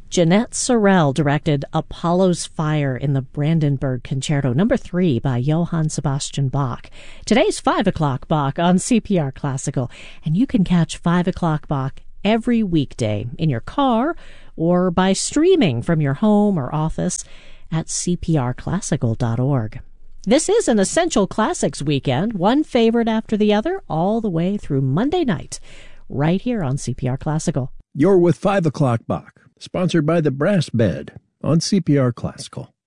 Jeanette Sorrell directed Apollo's Fire in the Brandenburg Concerto, number 3 by Johann Sebastian Bach. Today's 5 o'clock Bach on CPR Classical, and you can catch 5 o'clock Bach every weekday in your car or by streaming from your home or office at cprclassical.org. This is an Essential Classics weekend, one favorite after the other, all the way through Monday night, right here on CPR Classical. You're with 5 o'clock Bach, sponsored by the Brass Bed on CPR Classical.